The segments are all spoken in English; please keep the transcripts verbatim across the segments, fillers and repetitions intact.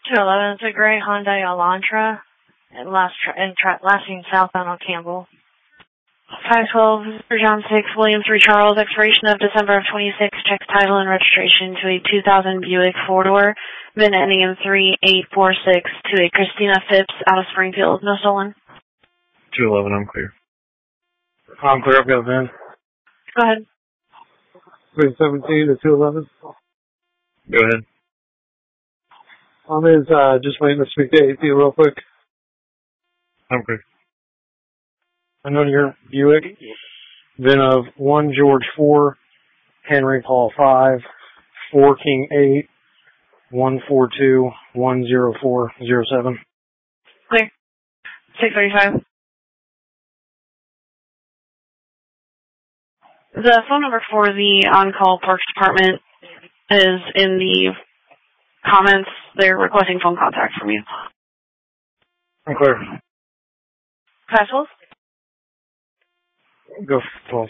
two eleven, it's a gray Hyundai Elantra, and last tra- and tra- last seen southbound on Campbell. five twelve, John six, William three Charles, expiration of December of twenty-six, checks title and registration to a two thousand Buick four-door, VIN ending in three eight four six, to a Christina Phipps out of Springfield, no stolen. two eleven, I'm clear. I'm clear, I've got a VIN. Go ahead. three seventeen to two eleven. Go ahead. I'm in, uh, just waiting to speak to A P real quick. I'm clear. I know your Buick. VIN of one George four, Henry Paul five, four King eight, one four two, one zero four zero seven. Clear. six thirty-five. The phone number for the on-call Parks Department is in the comments. They're requesting phone contact from you. I'm clear. Class twelve? Go for twelve.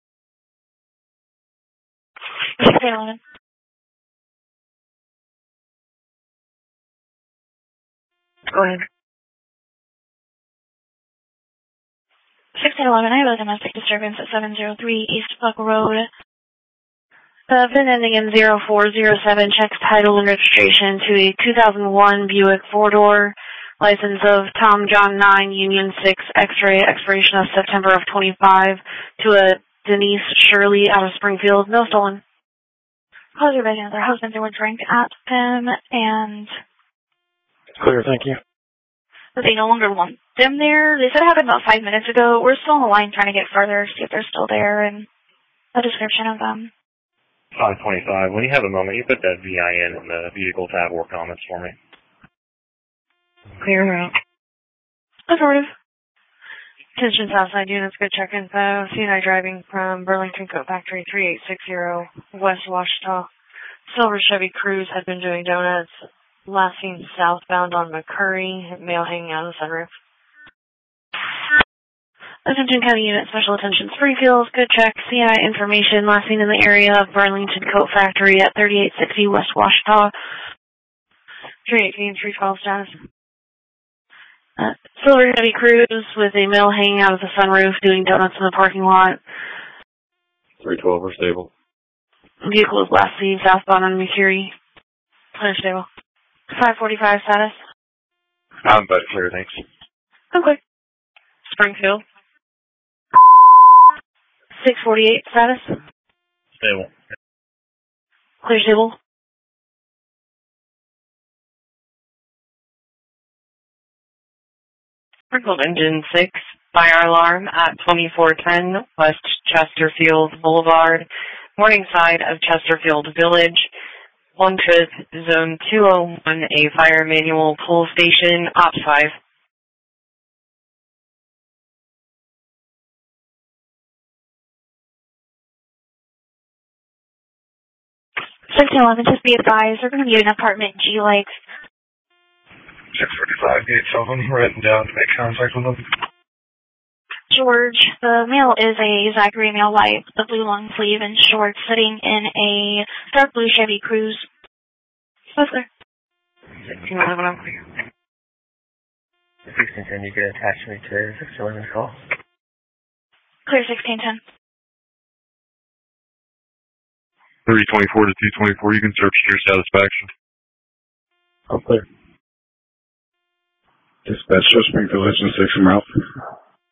sixteen eleven. Go ahead. sixteen eleven, I have a domestic disturbance at seven oh three East Buck Road. The VIN ending in zero four zero seven checks title and registration to a two thousand one Buick four-door, license of Tom John nine Union six X-ray, expiration of September of twenty-five, to a Denise Shirley out of Springfield, no stolen. Calls your resident, their husband, they were drink at them, and Clear, thank you. they no longer want them there. They said it happened about five minutes ago. We're still on the line trying to get further, see if they're still there, and a description of them. five twenty-five. When you have a moment, you put that V I N in the vehicle tab or comments for me. Clear route. Affirmative. Attention Southside units, good check info. C and I driving from Burlington Coat Factory three eight six zero, West Washita. Silver Chevy Cruze had been doing donuts. Last seen southbound on McCurry, male hanging out of the sunroof. Attention County Unit, Special Attention Springfield, good check. C and I information, last seen in the area of Burlington Coat Factory at thirty-eight sixty West Washita. three eighteen, three twelve status. Uh, Silver Chevy Cruze with a male hanging out of the sunroof doing donuts in the parking lot. three twelve are stable. Vehicle is last seen southbound on McCurry. Clear stable. five forty-five status. I'm about clear, thanks. Okay. Springfield. six forty-eight status. Stable. Clear stable. Sprinkled Engine six, fire alarm at twenty-four ten West Chesterfield Boulevard, morning side of Chesterfield Village. One fifth, zone two oh one, a fire manual pull station, ops five. sixteen eleven, just be advised, they're going to be in apartment G Lakes. six forty-five, get someone written down to make contact with them. George, the male is a Zachary male white with a blue long sleeve and shorts sitting in a dark blue Chevy Cruze. What's there? sixteen eleven, I'm clear. sixteen ten, you can attach me to sixteen eleven's call. Clear sixteen ten. three twenty-four to two twenty-four, you can search to your satisfaction. I'm clear. Dispatch to Springfield, Legend six from Ralph.